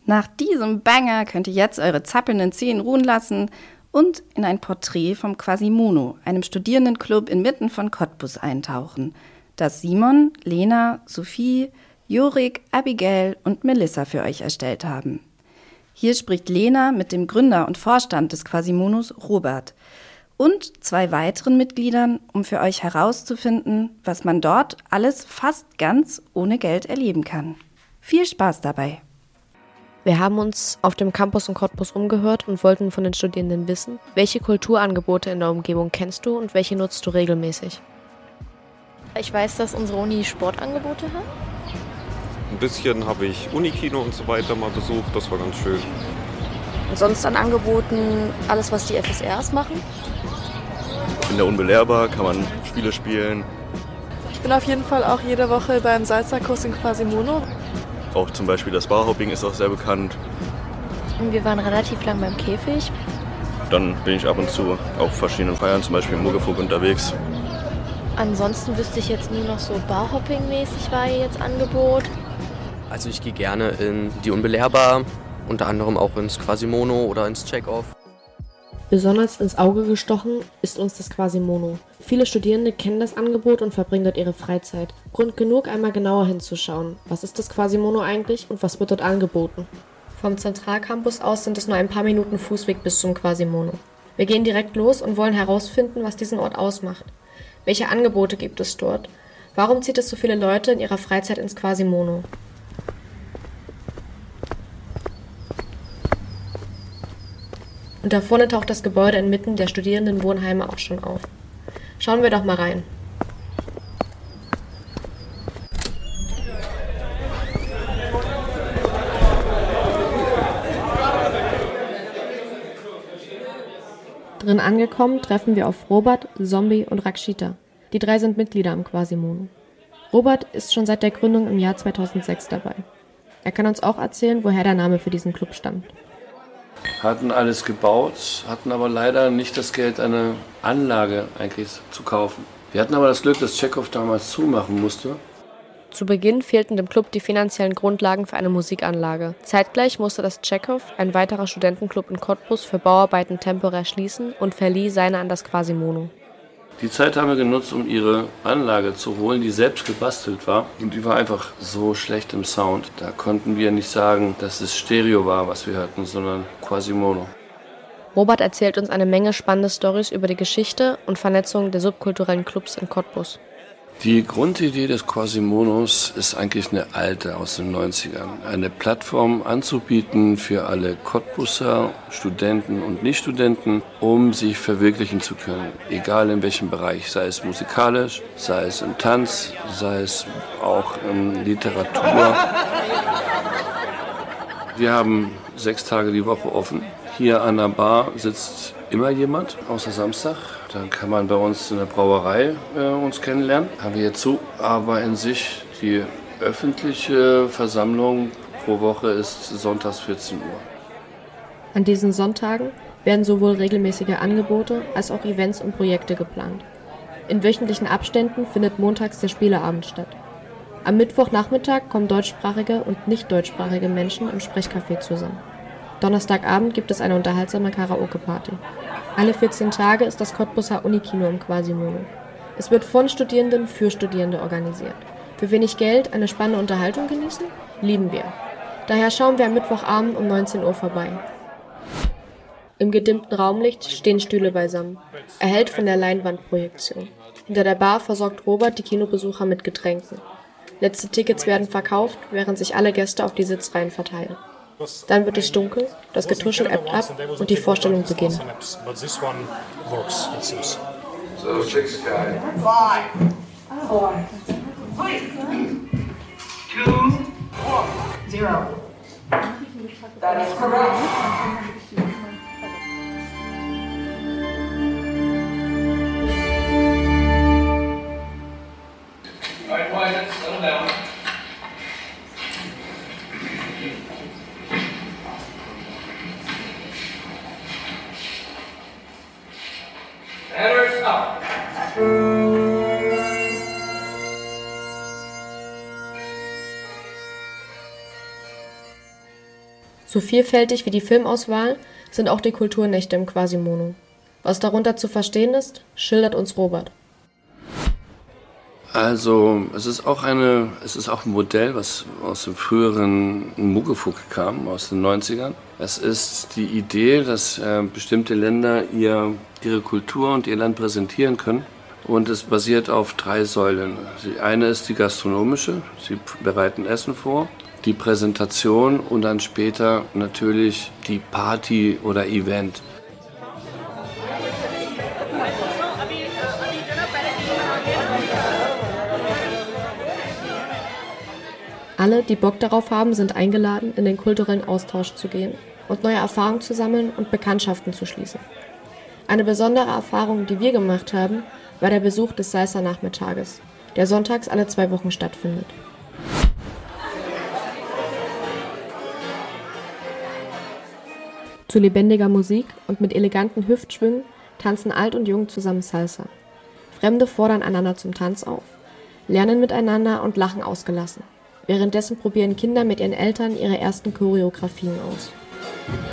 Nach diesem Banger könnt ihr jetzt eure zappelnden Zehen ruhen lassen und in ein Porträt vom Quasimodo, einem Studierendenclub inmitten von Cottbus, eintauchen, das Simon, Lena, Sophie, Jorik, Abigail und Melissa für euch erstellt haben. Hier spricht Lena mit dem Gründer und Vorstand des Quasimodos, Robert, und 2 weiteren Mitgliedern, um für euch herauszufinden, was man dort alles fast ganz ohne Geld erleben kann. Viel Spaß dabei! Wir haben uns auf dem Campus in Cottbus umgehört und wollten von den Studierenden wissen, welche Kulturangebote in der Umgebung kennst du und welche nutzt du regelmäßig? Ich weiß, dass unsere Uni Sportangebote hat. Ein bisschen habe ich Unikino und so weiter mal besucht, das war ganz schön. Und sonst an Angeboten alles, was die FSRs machen. In der Unbelehrbar kann man Spiele spielen. Ich bin auf jeden Fall auch jede Woche beim Salzerkurs in Quasimodo. Auch zum Beispiel das Barhopping ist auch sehr bekannt. Wir waren relativ lang beim Käfig. Dann bin ich ab und zu auf verschiedenen Feiern, zum Beispiel im Muggefuck unterwegs. Ansonsten wüsste ich jetzt nur noch so Barhopping-mäßig war hier jetzt Angebot. Also ich gehe gerne in die Unbelehrbar, unter anderem auch ins Quasimodo oder ins Check-Off. Besonders ins Auge gestochen ist uns das Quasimodo. Viele Studierende kennen das Angebot und verbringen dort ihre Freizeit. Grund genug, einmal genauer hinzuschauen. Was ist das Quasimodo eigentlich und was wird dort angeboten? Vom Zentralcampus aus sind es nur ein paar Minuten Fußweg bis zum Quasimodo. Wir gehen direkt los und wollen herausfinden, was diesen Ort ausmacht. Welche Angebote gibt es dort? Warum zieht es so viele Leute in ihrer Freizeit ins Quasimodo? Und da vorne taucht das Gebäude inmitten der Studierendenwohnheime auch schon auf. Schauen wir doch mal rein. Drin angekommen treffen wir auf Robert, Zombie und Rakshita. Die 3 sind Mitglieder am Quasimodo. Robert ist schon seit der Gründung im Jahr 2006 dabei. Er kann uns auch erzählen, woher der Name für diesen Club stammt. Hatten alles gebaut, hatten aber leider nicht das Geld, eine Anlage eigentlich zu kaufen. Wir hatten aber das Glück, dass Chekhov damals zumachen musste. Zu Beginn fehlten dem Club die finanziellen Grundlagen für eine Musikanlage. Zeitgleich musste das Chekhov, ein weiterer Studentenclub in Cottbus, für Bauarbeiten temporär schließen und verlieh seine an das Quasimodo. Die Zeit haben wir genutzt, um ihre Anlage zu holen, die selbst gebastelt war. Und die war einfach so schlecht im Sound. Da konnten wir nicht sagen, dass es Stereo war, was wir hörten, sondern Quasimodo. Robert erzählt uns eine Menge spannende Storys über die Geschichte und Vernetzung der subkulturellen Clubs in Cottbus. Die Grundidee des Quasimodos ist eigentlich eine alte aus den 90ern. Eine Plattform anzubieten für alle Cottbuser, Studenten und Nichtstudenten, um sich verwirklichen zu können. Egal in welchem Bereich, sei es musikalisch, sei es im Tanz, sei es auch in Literatur. Wir haben 6 Tage die Woche offen. Hier an der Bar sitzt immer jemand, außer Samstag. Dann kann man bei uns in der Brauerei uns kennenlernen. Haben wir jetzt zu. Aber in sich die öffentliche Versammlung pro Woche ist sonntags 14 Uhr. An diesen Sonntagen werden sowohl regelmäßige Angebote als auch Events und Projekte geplant. In wöchentlichen Abständen findet montags der Spieleabend statt. Am Mittwochnachmittag kommen deutschsprachige und nicht deutschsprachige Menschen im Sprechcafé zusammen. Donnerstagabend gibt es eine unterhaltsame Karaoke-Party. Alle 14 Tage ist das Cottbuser Unikino im Quasimodo. Es wird von Studierenden für Studierende organisiert. Für wenig Geld eine spannende Unterhaltung genießen? Lieben wir. Daher schauen wir am Mittwochabend um 19 Uhr vorbei. Im gedimmten Raumlicht stehen Stühle beisammen, erhellt von der Leinwandprojektion. Hinter der Bar versorgt Robert die Kinobesucher mit Getränken. Letzte Tickets werden verkauft, während sich alle Gäste auf die Sitzreihen verteilen. Dann wird es dunkel, das Getuschel ebbt ab und die Vorstellung beginnt. So, check the sky. 5, 4, 3, 2, 1, 0. That is correct. All right, quiet, settle down. Headers up. So vielfältig wie die Filmauswahl sind auch die Kulturnächte im Quasimono. Was darunter zu verstehen ist, schildert uns Robert. Also es ist auch ein Modell, was aus dem früheren Muggefug kam, aus den 90ern. Es ist die Idee, dass bestimmte Länder ihre Kultur und ihr Land präsentieren können. Und es basiert auf 3 Säulen. Die eine ist die gastronomische, sie bereiten Essen vor, die Präsentation und dann später natürlich die Party oder Event. Alle, die Bock darauf haben, sind eingeladen, in den kulturellen Austausch zu gehen und neue Erfahrungen zu sammeln und Bekanntschaften zu schließen. Eine besondere Erfahrung, die wir gemacht haben, war der Besuch des Salsa-Nachmittages, der sonntags alle 2 Wochen stattfindet. Zu lebendiger Musik und mit eleganten Hüftschwüngen tanzen alt und jung zusammen Salsa. Fremde fordern einander zum Tanz auf, lernen miteinander und lachen ausgelassen. Währenddessen probieren Kinder mit ihren Eltern ihre ersten Choreografien aus.